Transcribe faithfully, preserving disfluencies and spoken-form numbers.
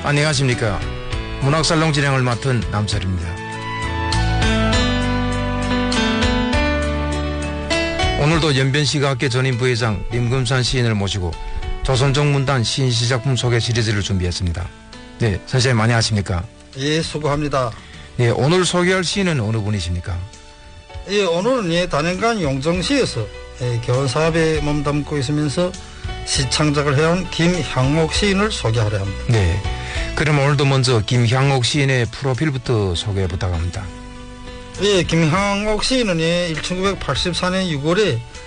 안녕하십니까. 문학살롱 진행을 맡은 남철입니다. 오늘도 연변시가학계 전임 부회장 림금산 시인을 모시고 조선종문단 시인시 작품 소개 시리즈를 준비했습니다. 네, 선생님 안녕하십니까? 예, 수고합니다. 네, 오늘 소개할 시인은 어느 분이십니까? 예, 오늘은 예, 단연간 용정시에서 예, 교원사업에 몸담고 있으면서 시창작을 해온 김향옥 시인을 소개하려 합니다. 네, 그럼 오늘도 먼저 김향옥 시인의 프로필부터 소개 부탁합니다. 예, 김향옥 시인은 예, 천구백팔십사 년 유월에